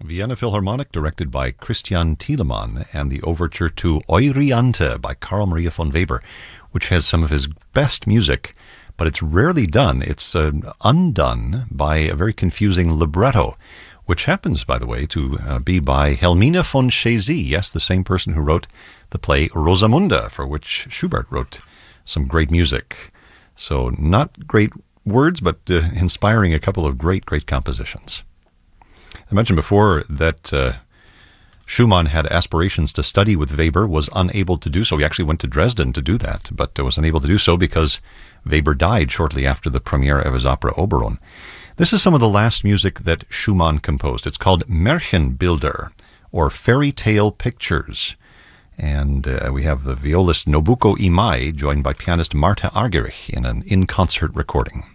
Vienna Philharmonic, directed by Christian Thielemann, and the overture to Euryanthe by Carl Maria von Weber, which has some of his best music, but it's rarely done. It's undone by a very confusing libretto, which happens, by the way, to be by Helmine von Chézy, yes, the same person who wrote the play Rosamunde, for which Schubert wrote some great music. So not great words, but inspiring a couple of great compositions. I mentioned before that Schumann had aspirations to study with Weber, was unable to do so. He actually went to Dresden to do that, but was unable to do so because Weber died shortly after the premiere of his opera Oberon. This is some of the last music that Schumann composed. It's called Märchenbilder, or Fairy Tale Pictures. And we have the violist Nobuko Imai, joined by pianist Marta Argerich in an in-concert recording.